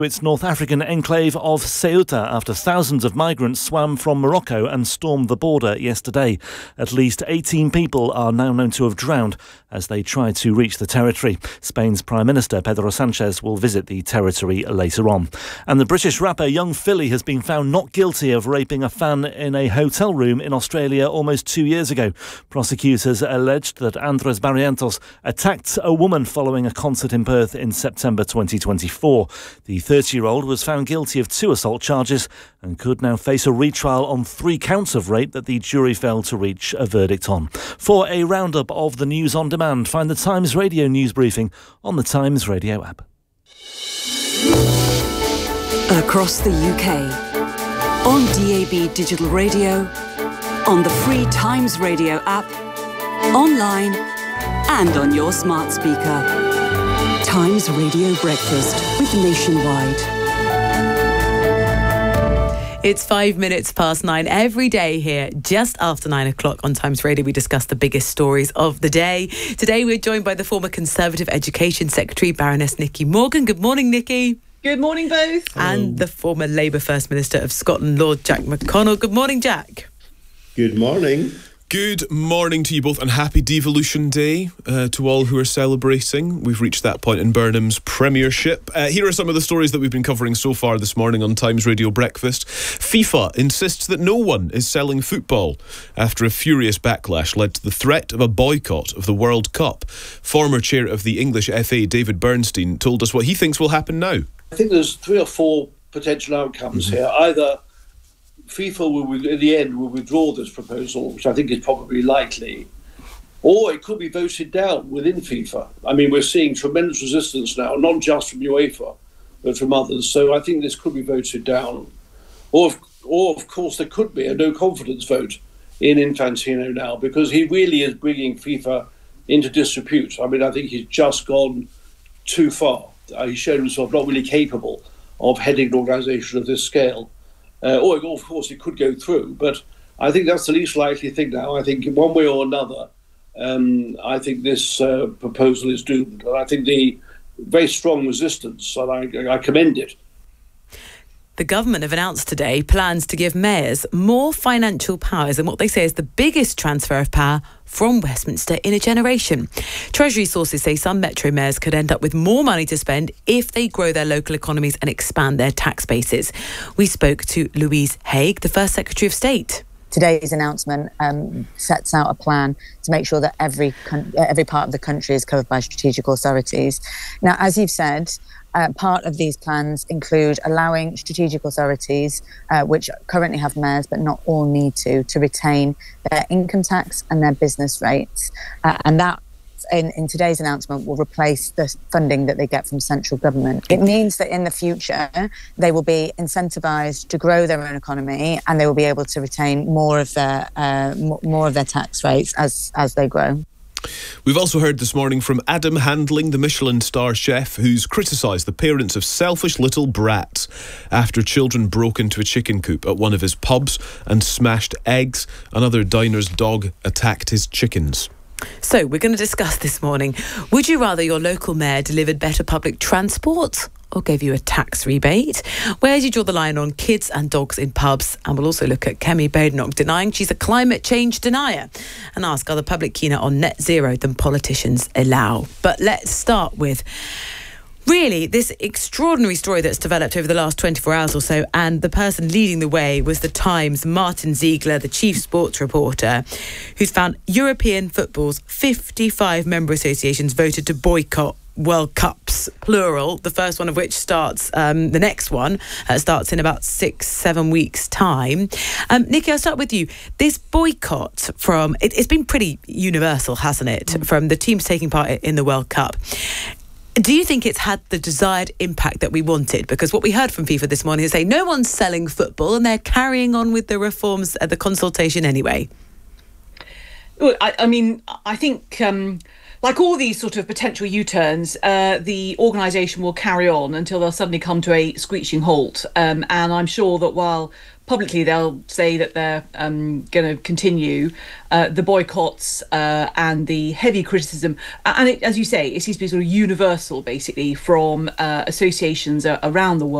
its North African enclave of Ceuta after thousands of migrants swam from Morocco and stormed the border yesterday. At least 18 people are now known to have drowned as they tried to reach the territory. Spain's Prime Minister Pedro Sánchez will visit the territory later on. And the British rapper Young Philly has been found not guilty of raping a fan in a hotel room in Australia almost 2 years ago. Prosecutors alleged that Andres Barrientos attacked a woman following a concert in Perth in September 2024. The 30-year-old was found guilty of 2 assault charges and could now face a retrial on 3 counts of rape that the jury failed to reach a verdict on. For a roundup of the news on demand, find the Times Radio news briefing on the Times Radio app. Across the UK, on DAB Digital Radio, on the free Times Radio app, online and on your smart speaker. Times Radio Breakfast with Nationwide. It's 5 minutes past 9 every day here, just after 9 o'clock on Times Radio. We discuss the biggest stories of the day. Today we're joined by the former Conservative Education Secretary, Baroness Nicky Morgan. Good morning, Nicky. Good morning, both. And the former Labour First Minister of Scotland, Lord Jack McConnell. Good morning, Jack. Good morning. Good morning to you both, and happy Devolution Day to all who are celebrating. We've reached that point in Burnham's premiership. Here are some of the stories that we've been covering so far this morning on Times Radio Breakfast. FIFA insists that no one is selling football after a furious backlash led to the threat of a boycott of the World Cup. Former chair of the English FA, David Bernstein, told us what he thinks will happen now. I think there's 3 or 4 potential outcomes here. Either FIFA will, in the end, will withdraw this proposal, which I think is probably likely, or it could be voted down within FIFA. I mean, we're seeing tremendous resistance now, not just from UEFA, but from others. So I think this could be voted down. Or of course, there could be a no-confidence vote in Infantino now, because he really is bringing FIFA into disrepute. I mean, I think he's just gone too far. He's shown himself not really capable of heading an organisation of this scale. Or, of course, it could go through, but I think that's the least likely thing now. I think one way or another, I think this proposal is doomed. And I think the very strong resistance, and I commend it. The government have announced today plans to give mayors more financial powers in what they say is the biggest transfer of power from Westminster in a generation. Treasury sources say some metro mayors could end up with more money to spend if they grow their local economies and expand their tax bases. We spoke to Louise Haigh, the First Secretary of State. Today's announcement sets out a plan to make sure that every part of the country is covered by strategic authorities. Now, as you've said, part of these plans include allowing strategic authorities, which currently have mayors but not all need to retain their income tax and their business rates. And that, in today's announcement, will replace the funding that they get from central government. It means that in the future, they will be incentivised to grow their own economy, and they will be able to retain more of their tax rates as they grow. We've also heard this morning from Adam Handling, the Michelin star chef, who's criticised the parents of selfish little brats after children broke into a chicken coop at one of his pubs and smashed eggs. Another diner's dog attacked his chickens. So we're going to discuss this morning. Would you rather your local mayor delivered better public transport or gave you a tax rebate? Where do you draw the line on kids and dogs in pubs? And we'll also look at Kemi Badenoch denying she's a climate change denier and ask, are the public keener on net zero than politicians allow? But let's start with really this extraordinary story that's developed over the last 24 hours or so, and the person leading the way was the Times' Martin Ziegler, the chief sports reporter, who's found European football's 55 member associations voted to boycott World Cups, plural, the first one of which starts, the next one starts in about 6-7 weeks' time. Nicky, I'll start with you. This boycott it's been pretty universal, hasn't it, from the teams taking part in the World Cup. Do you think it's had the desired impact that we wanted? Because what we heard from FIFA this morning is saying no one's selling football and they're carrying on with the reforms at the consultation anyway. Well, I mean, I think like all these sort of potential U-turns, the organisation will carry on until they'll suddenly come to a screeching halt. And I'm sure that while publicly they'll say that they're going to continue, the boycotts and the heavy criticism, and as you say, it seems to be sort of universal, basically, from associations around the world.